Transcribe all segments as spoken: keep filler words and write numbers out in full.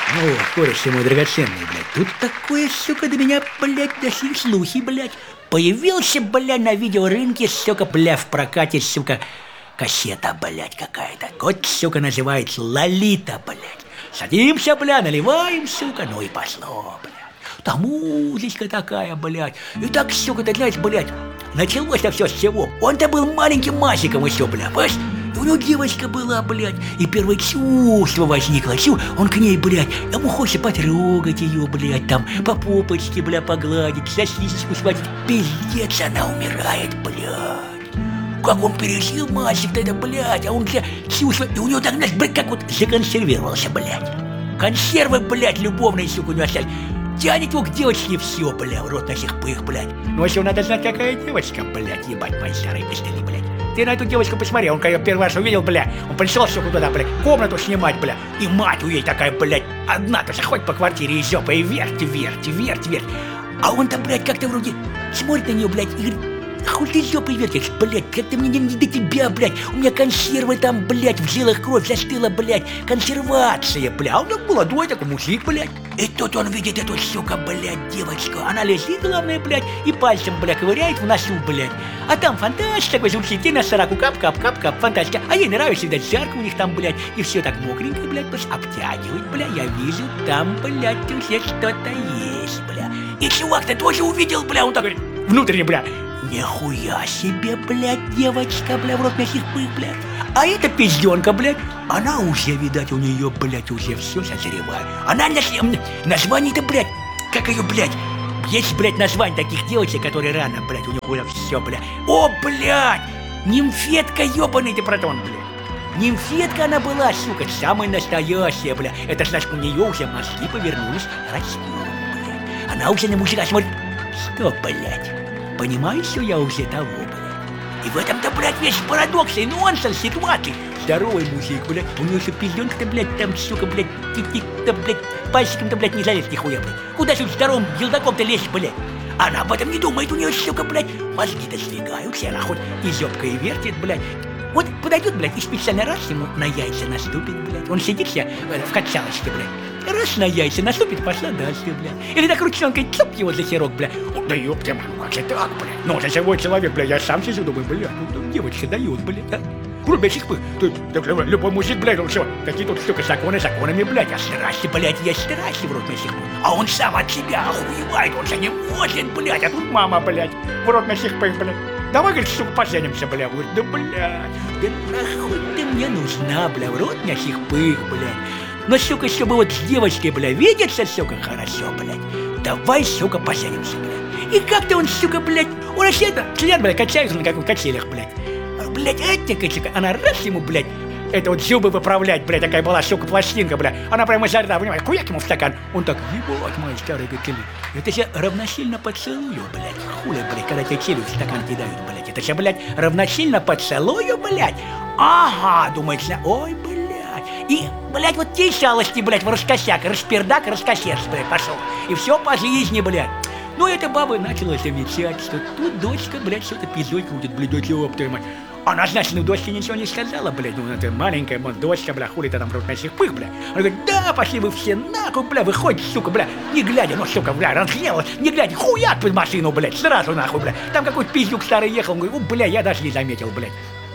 Ну, кореш мой драгоценный, блядь, тут такое, сука, до меня, блядь, дошли слухи, блядь. Появился, блядь, на видеорынке, сука, бля, в прокате, сука, кассета, блядь, какая-то. Вот, сука, называется «Лолита», блядь. Садимся, бля, наливаем, сука, ну и пошло, блядь. Там музычка такая, блядь. И так, сука, ты знаешь, блядь, началось-то все с чего. Он-то был маленьким мальчиком еще, бля, понимаешь? И у него девочка была, блядь, и первое чувство возникло. Чу, он к ней, блядь, ему хочется потрогать ее, блядь, там, по попочке, бля, погладить, сосисочку схватить. Пиздец, она умирает, блядь. Как он пережил мальчик-то это, блядь, а он, бля, чувствует, и у него так, знаешь, блядь, как вот законсервировался, блядь. Консервы, блядь, любовные, сука, у него остались. Тянет его к девочке, все, бля, в рот на сих пых, блядь. Ну, еще надо знать, какая девочка, блядь, ебать мои старые пистыли, блядь. Ты на эту девочку посмотри, он когда ее первый раз увидел, бля, он пришел, сука, туда, бля, комнату снимать, бля, и мать у ей такая, блядь, одна-то же ходит по квартире и жопа, и верть, верть, верть, верть. А он-то, блядь, как-то вроде смотрит на нее, блядь, и говорит: хуй ты жопой вертишь, блядь, как-то мне не, не до тебя, блядь, у меня консервы там, блядь, в жилах кровь застыла, блядь, консервация, бля, а он молодой такой мужик, блядь. И тут он видит эту, сука, блядь, девочку, она лежит, главное, блядь, и пальцем, блядь, ковыряет в носу, блядь. А там фантастика такой звучит, и на сороку кап-кап-кап-кап, фантастика. А ей нравится, видать, жарко у них там, блядь, и все так мокренько, блядь, обтягивает, бля, я вижу, там, блядь, уже что-то есть, бля. И чувак-то тоже увидел, бля, он так говорит, внутренне, бля, нихуя себе, блядь, девочка, бля, в рот мясих пых, блядь. А эта пизденка, блядь, она уже, видать, у нее, блядь, уже все созревает. Она название-то, блядь, как ее, блядь, есть, блядь, название таких девочек, которые рано, блядь, у них уже все, блядь. О, блядь, нимфетка, ебаный ты протон, блядь. Нимфетка она была, сука, самая настоящая, блядь. Это значит, у нее уже мозги повернулись, растут, блядь. Она уже на мужика смотрит, что, блядь, понимаешь, что я уже того, блядь. И в этом-то, блядь, весь парадокс и нонсенс ситуации. Здоровый мужик, блядь, у него еще пизденка-то, блядь, там, сука, блядь, тик-тик-то, блядь, пальчиком-то, блядь, не залезть нихуя, блядь. Куда же здоровым елдаком-то лезть, блядь? Она об этом не думает, у нее, сука, блядь, мозги-то сдвигаются, она хоть и зёбкой вертит, блядь. Вот подойдет, блядь, и специально раз ему на яйца наступит, блядь. Он сидит себе в качалочке, блядь. Раз на яйца наступит, пошла дальше, блядь. Или так ручонкой цоп его за херок, блядь. Да ёпта, ну как же так, блядь? Ну, за живой человек, блядь, я сам сижу, думаю, блядь, ну девочка дает, блядь, а? Грубо чих пых, любой мужик, блядь, он что, какие тут штука законы законами, блядь, а страсти, блядь, есть страсти в рот на сих пых. А он сам от себя охуевает, он же не может, блядь, а тут мама, блядь, в рот на сих пых, блядь. Давай, говорит, сука, поженимся, бля. Говорит, да, блядь, да нахуй ты мне нужна, бля, в рот мясих пых, блядь. Но, сука, чтобы вот с девочкой, бля, видеться, сука, хорошо, блядь. Давай, сука, поженимся, блядь. И как-то он, сука, блядь, он вообще это, член, блядь, качается на каких качелях, блядь. Блядь, эти, сука, она раз ему, блядь, это вот зубы выправлять, блядь, такая была, сука, пластинка, блядь. Она прямо изо рта, понимаешь, куяк ему в стакан. Он так, ебать, мои старые качели. Это же равносильно поцелую, блядь. Хули, блядь, когда тебе челюсть в стакан кидают, блядь. Это же, блядь, равносильно поцелую, блядь. Ага, думается, ой, блядь. И, блядь, вот те шалости, блядь, в раскосяк, распердак, раскосец, блядь, пошел. И все по жизни, блядь. Ну, эта баба начала замечать, что тут дочка, блядь, что-то пиздой крутит, блядь, дочь, ёб твою мать. Она, значит, ну, дочке ничего не сказала, блядь, ну, это маленькая, вот, дочка, бля, хули-то там в рот мясих пых, бля. Она говорит, да, пошли вы все нахуй, бля, выходите, сука, бля, не глядя, ну, сука, бля, разгневалась, не глядя, хуяк под машину, блядь, сразу нахуй, бля. Там какой-то пиздюк старый ехал, он говорит, о, бля, я даже не заметил, блядь.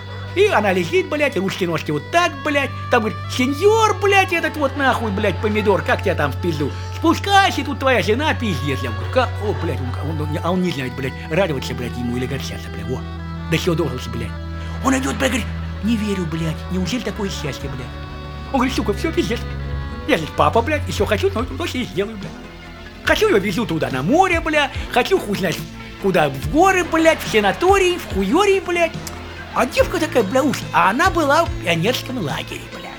И она лежит, блядь, ручки-ножки вот так, блядь, там, говорит, сеньор, блядь, этот вот нахуй, блядь, помидор, как тебя там в пизду? Спускайся, тут твоя жена, пиздец, я говорю, как, о, блядь, он, он, а он не знает, блядь, радоваться, блядь, ему или горчаться, блядь, во, до чего должен, блядь. Он идет, блядь, говорит, не верю, блядь, неужели такое счастье, блядь? Он говорит, сука, все, пиздец. Я здесь папа, блядь, еще хочу, но точно и сделаю, блядь. Хочу ее везу туда на море, блядь, хочу хуй знать куда, в горы, блядь, в санатории, в хуёрии, блядь. А девка такая, бля, уж, а она была в пионерском лагере, блядь.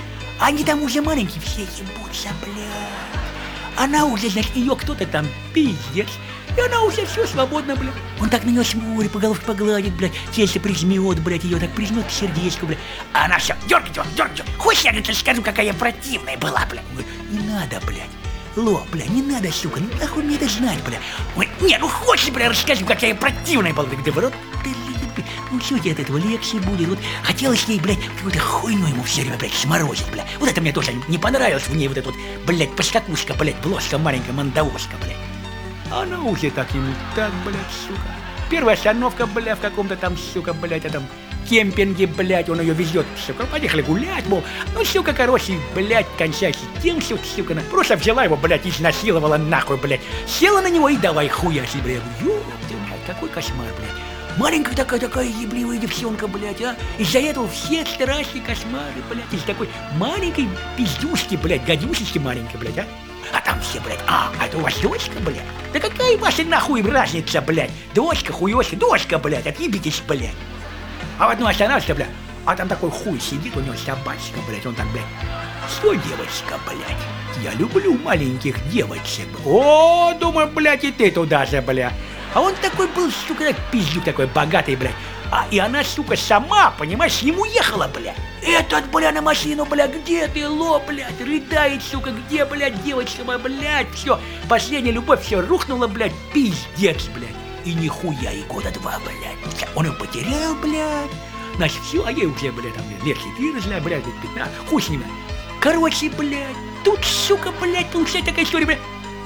Они там уже маленькие все ебутся, блядь. Она уже, значит, ее кто-то там пиздец. И она уже все свободна, блядь. Он так на нее смотрит, по головке погладит, блядь, тельце прижмет, блядь, ее так прижмет к сердечку, блядь. А она все, дергает его, дергает его. Хочешь, я, говорит, скажу, какая я противная была, блядь. Он говорит, не надо, блядь. Ло, бля, не надо, сука, ну нахуй мне это знать, бля. Ой, не, ну хочешь, бля, расскажу, какая я противная была. Да в рот, ты, Ну, чуть от этого легче будет. Вот хотелось ей, блядь, какую-то хуйню ему все время, блядь, сморозить, блядь. Вот это мне тоже не понравилось в ней, вот эта вот, блядь, поскакушка, блядь, бложка маленькая, мандавошка, блядь. Она уже так ему, так, блядь, сука. Первая остановка, блядь, в каком-то там, сука, блядь, этом кемпинге, блядь, он ее везет, сука, поехали гулять, мол. Ну, сука, короче, блядь, кончайся тем, что, сука, она просто взяла его, блядь, изнасиловала нахуй, блядь. Села на него и давай хуяси, блядь. Ёб ты, блядь, какой кошмар, блядь. Маленькая такая-такая ебливая девчонка, блядь, а. Из-за этого все страшные кошмары, блядь, из такой маленькой пиздюшки, блядь, гадюшечки маленькой, блядь, а. А там все, блядь, а, а это у вас дочка, блядь? Да какая ваша нахуй разница, блядь? Дочка, хуёшка, дочка, блядь, отъебитесь, блядь. А в одну останавливайся, блядь, а там такой хуй сидит, у него собачка, блядь, он так, блядь, что, девочка, блядь, я люблю маленьких девочек. О, думаю, блядь, и ты туда же, блядь. А он такой был, сука, пиздюк такой богатый, блядь. А, и она, сука, сама, понимаешь, с ним уехала, блядь. Этот, бля, на машину, бля, где ты, ло, блядь, рыдает, сука, где, блядь, девочка моя, блядь, все, последняя любовь, все рухнула, блядь, пиздец, блядь. И нихуя, и года два, блядь. Он его потерял, блядь. Значит, все, а я уже, блядь, там, лет четыре, знаю, блядь, пятнадцать, хуй с ними. Короче, блядь, тут, сука, блядь, получается такая история, блядь.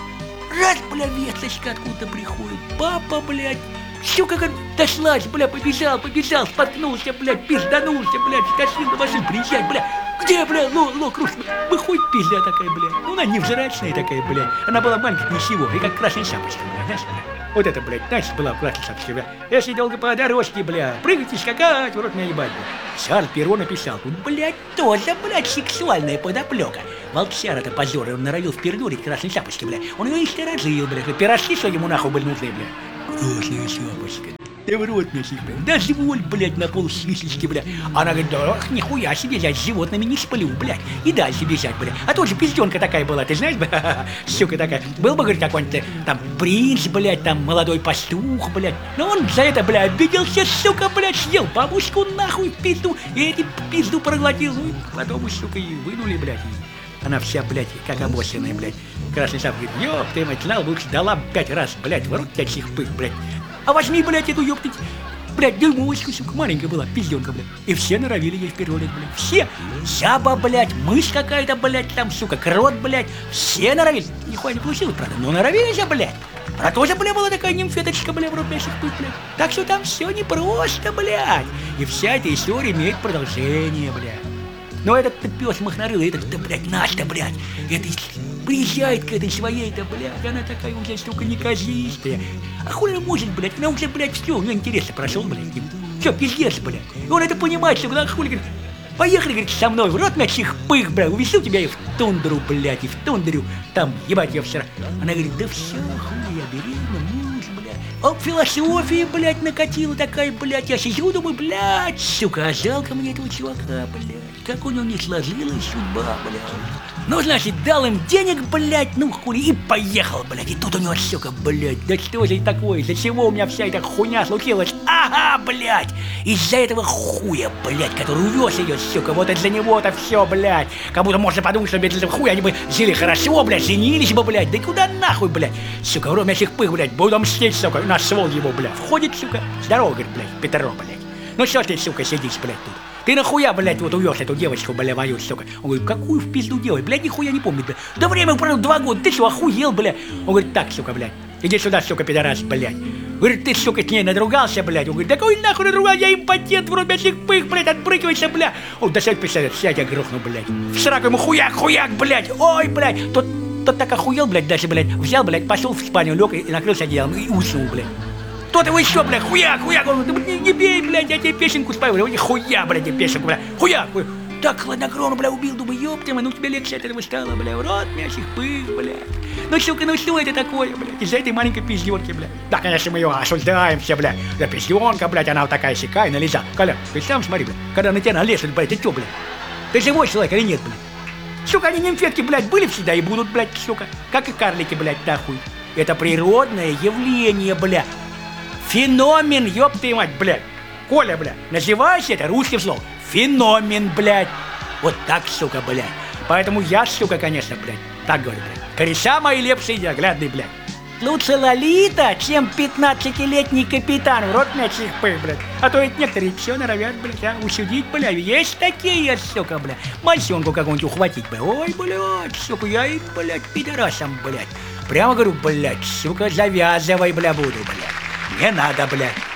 Раз, бля, весточка откуда приходит, папа, блядь, сука, как дошлась, бля, побежал, побежал, споткнулся, блядь, пизданулся, блядь, скосил на машину, приезжать, бля, где, бля, ло, ло, круш, выходит пизда такая, бля, ну, она невзрачная такая, бля, она была маленькая, ничего, и как красная шапочка, бля, знаешь, бля. Вот это, блядь, значит, была красная шапочка, бля, если долго по дорожке, бля, прыгать и скакать, в рот меня ебать, бля. Шарль Перро написал, тут, блядь, тоже, блядь, сексуальная подоплека. Волчара-то позор, он норовил впердурить красной шапочки, бля. Он ее и сторожил, бля. Пирожки, что ему нахуй были нужны, бля. Красная шапочка. Да в рот мне сих, бля. Дозволь, блядь, на пол свисочки, бля. Она говорит, да ох, нихуя себе, я с животными не сплю, блядь. И дальше бежать, бля. А тоже пизденка такая была, ты знаешь, бля, сука такая. Был бы, говорит, какой-нибудь там принц, блядь, там молодой пастух, блядь. Но он за это, бля, обиделся, сука, блядь, съел бабушку нахуй в пизду. И эти пизду проглотил. Ну, потом, сука, и вынули, блядь. Она вся, блядь, как обоссанная, блядь. Красный шап говорит, ёб ты, мать, знал, лучше дала пять раз, блядь, в рот пять сих пых, блядь. А возьми, блядь, эту ёптыть, блядь, дымовочку, сука, маленькая была, пизденка, блядь. И все норовили ей вперед, блядь, все. Жаба, блядь, мышь какая-то, блядь, там, сука, крот, блядь, все норовили. Нихуя не получилось, правда, но норовили же, блядь. Она тоже, бля, была такая нимфеточка, бля, в рот пять сих пых, блядь. Так что там все непросто, блядь. И вся эта история имеет продолжение, блядь. Но этот-то пес махнорылый, этот-то, блядь, наш-то, блядь, это приезжает к этой своей-то, блядь, она такая уже, сука, неказистая. А хуй она может, блядь, она уже, блядь, все, у нее интересно прошел, блядь, все, пиздец, блядь. И он это понимает, что, она хуй, говорит, поехали, говорит, со мной в рот мячих пых, блядь, увезу тебя и в тундру, блядь, и в тундру, там, ебать, я вчера. Она говорит, да все, хуй, я беременна, муж, блядь. А философия, блядь, накатила такая, блядь, я сижу, думаю, блядь, сука, а жалко мне этого чувака, блядь. Как у него не сложилась судьба, блядь. Ну, значит, дал им денег, блядь, ну, хули, и поехал, блядь. И тут у него, сука, блядь, да что же такое, из-за чего у меня вся эта хуйня случилась? Ага, блядь, из-за этого хуя, блядь, который увез ее, сука, вот из-за него-то все, блядь. Как будто можно подумать, что без этого хуя они бы жили хорошо, блядь, женились бы, блядь. Да куда нахуй, блядь, сука, в этих пых, блядь, буду мстить, сука, нашел его, блядь. Входит, сука, здорово, говорит, блядь, Петро, блядь. Ну что ты, сука, сидишь, блядь, тут? Ты нахуя, блядь, вот увез эту девочку, бля, мою, сука? Он говорит, какую в пизду делать? Блядь, нихуя не помнит, блядь. Да время прошло два года, ты что, охуел, блядь? Он говорит, так, сука, блядь, иди сюда, сука, пидорас, блядь. Говорит, ты, сука, с ней надругался, блядь. Он говорит, да какой нахуй надругался, я импотент, вроде этих пых, блядь, отбрыкивайся, блядь. Он до сядь писает, сядь, я грохну, блядь. В сраку ему хуяк, хуяк, блядь, ой, блядь. Тот, тот так охуел, блядь, дальше, блядь, взял, блядь, пошел в спальню, лег и накрылся одеялом и уснул, блядь. Тот его еще, блядь, хуяк, хуяк, он говорит, не, не бей, блядь, я тебе песенку спою, говорю, хуя, блядь, тебе песенку, блядь, хуяк, хуяк. Так хладнокровно, бля, убил, думаю, ёпта, ну тебе легче от этого стало, бля, в рот мясих пых, блядь. Ну, сука, ну что это такое, блядь, из-за этой маленькой пиздёнки, блядь. Да, конечно, мы ее осуждаем все, блядь, да пиздёнка, блядь, она вот такая сякая, налеза. Коля, ты сам смотри, блядь, когда на тебя налезут, блядь, ты чё, блядь, ты живой человек или нет, блядь? Сука, они нимфетки, блядь, были всегда и будут, блядь, сука, как и карлики, блядь, нахуй. Это природное явление, блядь. Феномен, ёб ты мать, блядь. Коля, блядь, называйся это русским словом. Феномен, блядь. Вот так, сука, блядь. Поэтому я, сука, конечно, блядь, так говорю, блядь. Кореша мои лепшие, неоглядные, блядь. Лучше Лолита, чем пятнадцатилетний капитан в рот мяч их пых, блядь. А то ведь некоторые все норовят, блядь, а, усидеть, блядь. Есть такие, сука, блядь. Мальчонку какую-нибудь ухватить, блядь. Ой, блядь, сука, я им, блядь, пидорасом, блядь. Прямо говорю, блядь, сука, завязывай, блядь, буду, блядь. Не надо, блядь.